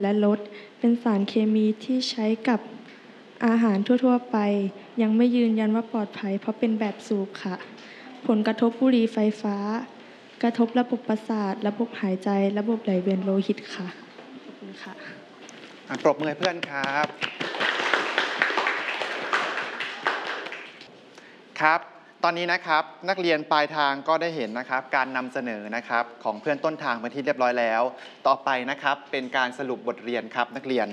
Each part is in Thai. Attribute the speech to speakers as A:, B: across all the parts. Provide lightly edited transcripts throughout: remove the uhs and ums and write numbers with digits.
A: และรถเป็นสารเคมีที่ใช้กับอาหารทั่วๆไปยังไม่ยืนยันว่าปลอดภัยเพราะเป็นแบบสูบค่ะผลกระทบบุหรี่ไฟฟ้ากระทบระบบประสาทระบบหายใจระบบไหลเวียนโลหิตค่ะขอบคุณค่ะ
B: ปรบมือให้เพื่อนครับครับตอนนี้นะครับนักเรียนปลายทางก็ได้เห็นนะครับการนำเสนอนะครับของเพื่อนต้นทางเป็นที่เรียบร้อยแล้วต่อไปนะครับเป็นการสรุปบทเรียนครับนักเรียน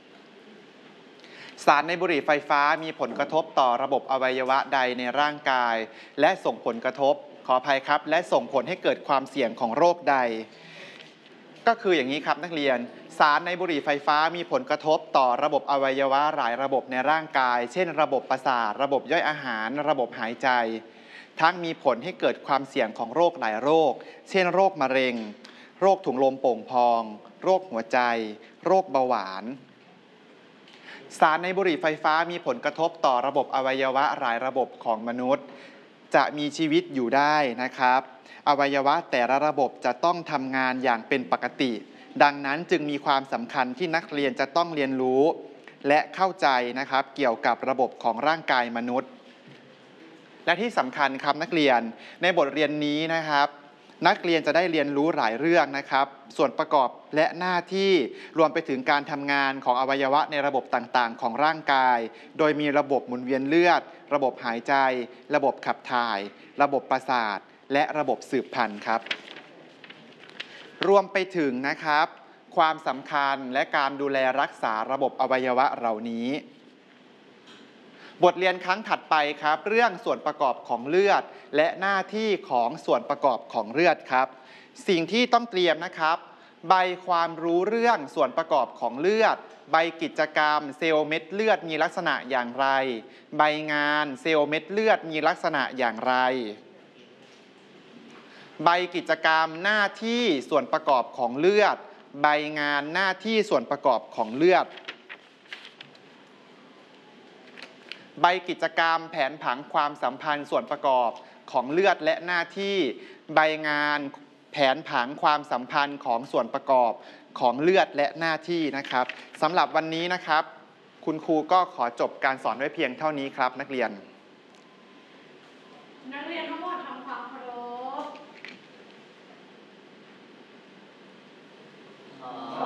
B: สารในบุหรี่ไฟฟ้ามีผลกระทบต่อระบบอวัยวะใดในร่างกายและส่งผลกระทบขออภัยครับและส่งผลให้เกิดความเสี่ยงของโรคใดก็คืออย่างนี้ครับนักเรียนสารในบุหรี่ไฟฟ้ามีผลกระทบต่อระบบอวัยวะหลายระบบในร่างกายเช่นระบบประสาทระบบย่อยอาหารระบบหายใจทั้งมีผลให้เกิดความเสี่ยงของโรคหลายโรคเช่นโรคมะเร็งโรคถุงลมโป่งพองโรคหัวใจโรคเบาหวานสารในบุหรี่ไฟฟ้ามีผลกระทบต่อระบบอวัยวะหลายระบบของมนุษย์จะมีชีวิตอยู่ได้นะครับอวัยวะแต่ละระบบจะต้องทำงานอย่างเป็นปกติดังนั้นจึงมีความสำคัญที่นักเรียนจะต้องเรียนรู้และเข้าใจนะครับเกี่ยวกับระบบของร่างกายมนุษย์และที่สำคัญครับนักเรียนในบทเรียนนี้นะครับนักเรียนจะได้เรียนรู้หลายเรื่องนะครับส่วนประกอบและหน้าที่รวมไปถึงการทำงานของอวัยวะในระบบต่างๆของร่างกายโดยมีระบบหมุนเวียนเลือดระบบหายใจระบบขับถ่ายระบบประสาทและระบบสืบพันธุ์ครับรวมไปถึงนะครับความสำคัญและการดูแลรักษาระบบอวัยวะเหล่านี้บทเรียนครั้งถัดไปครับเรื่องส่วนประกอบของเลือดและหน้าที่ของส่วนประกอบของเลือดครับสิ่งที่ต้องเตรียมนะครับใบความรู้เรื่องส่วนประกอบของเลือดใบกิจกรรมเซลล์เม็ดเลือดมีลักษณะอย่างไรใบงานเซลล์เม็ดเลือดมีลักษณะอย่างไรใบกิจกรรมหน้าที่ส่วนประกอบของเลือดใบงานหน้าที่ส่วนประกอบของเลือดใบกิจกรรมแผนผังความสัมพันธ์ส่วนประกอบของเลือดและหน้าที่ใบงานแผนผังความสัมพันธ์ของส่วนประกอบของเลือดและหน้าที่นะครับสำหรับวันนี้นะครับคุณครูก็ขอจบการสอนไว้เพียงเท่านี้ครับนักเรียน
C: ทั้งหมดทำความเคารพ